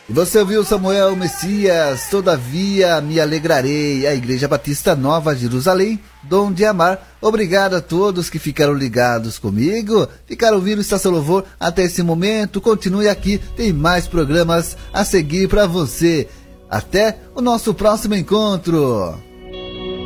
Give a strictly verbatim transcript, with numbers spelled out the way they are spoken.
E você ouviu Samuel Messias, Todavia Me Alegrarei, a Igreja Batista Nova Jerusalém, Dom de Amar. Obrigado a todos que ficaram ligados comigo, ficaram ouvindo Estação Louvor até esse momento. Continue aqui, tem mais programas a seguir para você. Até o nosso próximo encontro.